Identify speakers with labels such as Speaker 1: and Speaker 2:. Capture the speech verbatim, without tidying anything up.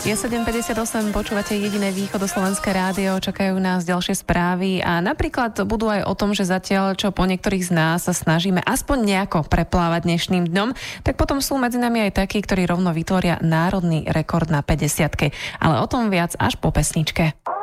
Speaker 1: Je sedem päťdesiatosem, počúvate jediné východoslovenské rádio, čakajú nás ďalšie správy a napríklad budú aj o tom, že zatiaľ, čo po niektorých z nás sa snažíme aspoň nejako preplávať dnešným dňom, tak potom sú medzi nami aj takí, ktorí rovno vytvoria národný rekord na päťdesiatke. Ale o tom viac až po pesničke.